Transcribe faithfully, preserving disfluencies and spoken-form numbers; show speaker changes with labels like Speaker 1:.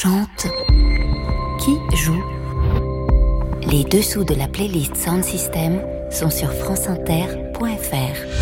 Speaker 1: chante? Qui joue? Les dessous de la playlist Sound System sont sur franceinter point fr.